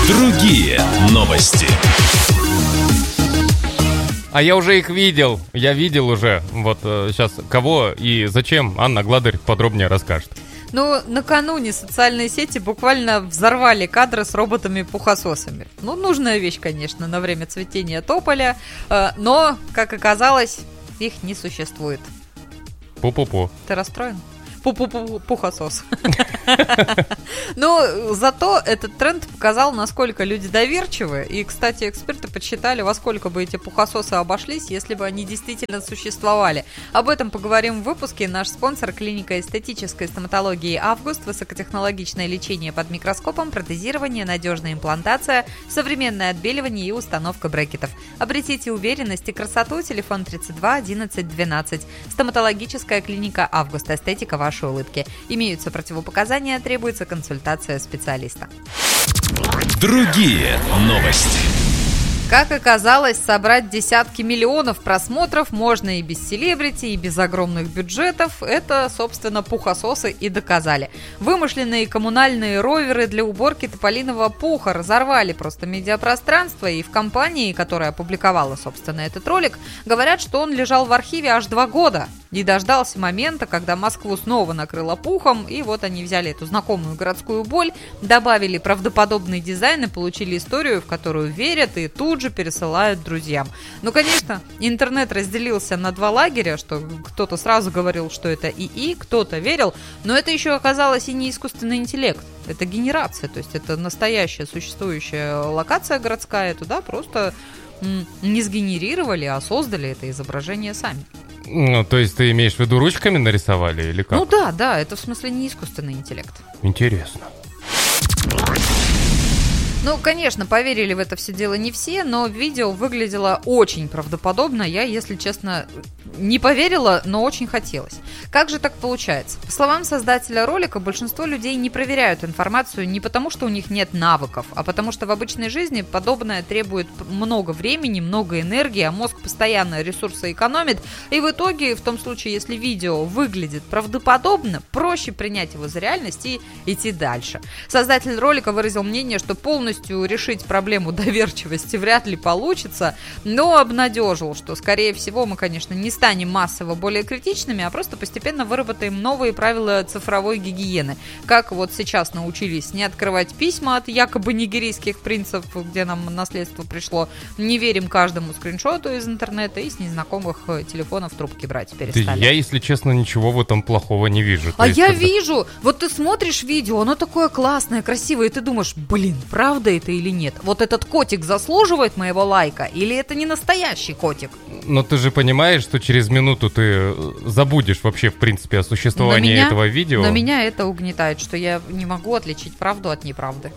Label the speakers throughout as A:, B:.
A: Другие новости.
B: А я уже их видел. Я видел уже. Вот сейчас кого и зачем Анна Гладырь подробнее расскажет.
C: Ну, накануне социальные сети буквально взорвали кадры с роботами-пухососами. Ну, нужная вещь, конечно, на время цветения тополя, но, как оказалось, их не существует.
B: Пу-пу-пу.
C: Ты расстроен? Пухосос. Но зато этот тренд показал, насколько люди доверчивы. И, кстати, эксперты подсчитали, во сколько бы эти пухососы обошлись, если бы они действительно существовали. Об этом поговорим в выпуске. Наш спонсор — клиника эстетической стоматологии «Август». Высокотехнологичное лечение под микроскопом, протезирование, надежная имплантация, современное отбеливание и установка брекетов. Обретите уверенность и красоту. Телефон 32 11 12. Стоматологическая клиника «Август». Эстетика вашей улыбки. Имеются противопоказания, требуется консультация специалиста.
A: Другие новости.
C: Как оказалось, собрать десятки миллионов просмотров можно и без селебрити, и без огромных бюджетов. Это, собственно, пухососы и доказали. Вымышленные коммунальные роверы для уборки тополиного пуха разорвали просто медиапространство, и в компании, которая опубликовала, собственно, этот ролик, говорят, что он лежал в архиве аж 2 года. И дождался момента, когда Москву снова накрыло пухом, и вот они взяли эту знакомую городскую боль, добавили правдоподобный дизайн и получили историю, в которую верят и тут же пересылают друзьям. Ну, конечно, интернет разделился на 2 лагеря, что кто-то сразу говорил, что это ИИ, кто-то верил, но это еще оказалось и не искусственный интеллект. Это генерация, то есть это настоящая существующая локация городская, туда просто не сгенерировали, а создали это изображение сами.
B: Ну, то есть ты имеешь в виду, ручками нарисовали или как?
C: Ну да, это в смысле не искусственный интеллект.
B: Интересно.
C: Ну, конечно, поверили в это все дело не все, но видео выглядело очень правдоподобно. Я, если честно, не поверила, но очень хотелось. Как же так получается? По словам создателя ролика, большинство людей не проверяют информацию не потому, что у них нет навыков, а потому что в обычной жизни подобное требует много времени, много энергии, а мозг постоянно ресурсы экономит. И в итоге, в том случае, если видео выглядит правдоподобно, проще принять его за реальность и идти дальше. Создатель ролика выразил мнение, что полностью решить проблему доверчивости вряд ли получится, но обнадежил, что, скорее всего, мы, конечно, не станем массово более критичными, а просто постепенно выработаем новые правила цифровой гигиены. Как вот сейчас научились не открывать письма от якобы нигерийских принцев, где нам наследство пришло, не верим каждому скриншоту из интернета и с незнакомых телефонов трубки брать перестали.
B: Я, если честно, ничего в этом плохого не вижу.
C: А я вижу! Вот ты смотришь видео, оно такое классное, красивое, и ты думаешь, блин, правда это или нет? Вот этот котик заслуживает моего лайка или это не настоящий котик?
B: Но ты же понимаешь, что через минуту ты забудешь вообще, в принципе, о существовании этого видео.
C: Но меня это угнетает, что я не могу отличить правду от неправды.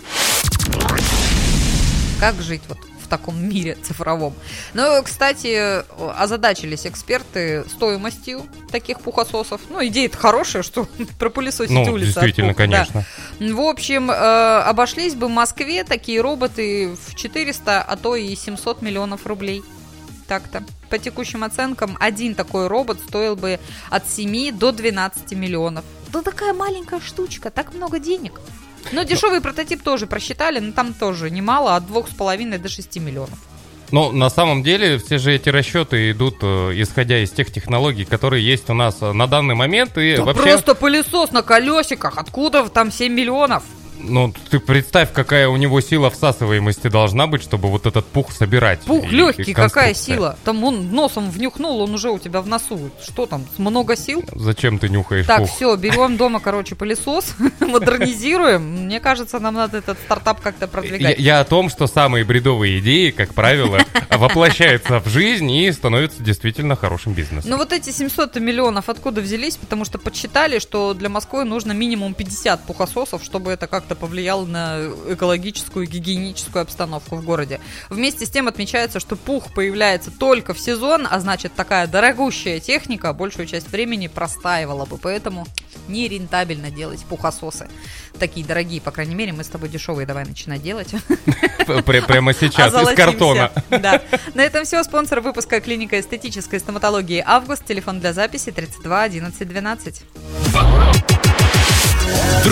C: Как жить вот в таком мире цифровом? Ну, кстати, озадачились эксперты стоимостью таких пухососов. Ну, идея-то хорошая, что пропылесосить улицы.
B: Действительно,
C: от пуха,
B: конечно.
C: Да. В общем, обошлись бы в Москве такие роботы в 400, а то и 700 миллионов рублей. Так-то. По текущим оценкам, один такой робот стоил бы от 7 до 12 миллионов. Да такая маленькая штучка, так много денег. Но дешевый прототип тоже просчитали, но там тоже немало, от 2,5 до 6 миллионов.
B: Но на самом деле все же эти расчеты идут исходя из тех технологий, которые есть у нас на данный момент. И
C: да
B: вообще...
C: просто пылесос на колесиках, откуда там 7 миллионов?
B: Ну, ты представь, какая у него сила всасываемости должна быть, чтобы вот этот пух собирать.
C: Пух легкий, какая сила? Там он носом внюхнул, он уже у тебя в носу. Что там, много сил?
B: Зачем ты нюхаешь
C: так,
B: пух?
C: Так, все, берем дома, пылесос, модернизируем. Мне кажется, нам надо этот стартап как-то продвигать.
B: Я о том, что самые бредовые идеи, как правило, воплощаются в жизнь и становятся действительно хорошим бизнесом.
C: Ну вот эти 700 миллионов откуда взялись? Потому что подсчитали, что для Москвы нужно минимум 50 пухососов, чтобы это как-то повлиял на экологическую и гигиеническую обстановку в городе. Вместе с тем отмечается, что пух появляется только в сезон, а значит, такая дорогущая техника большую часть времени простаивала бы, поэтому нерентабельно делать пухососы. Такие дорогие, по крайней мере, мы с тобой дешевые давай начинать делать.
B: Прямо сейчас, из картона.
C: Да. На этом все. Спонсор выпуска — клиника эстетической стоматологии «Август». Телефон для записи 32 11 12.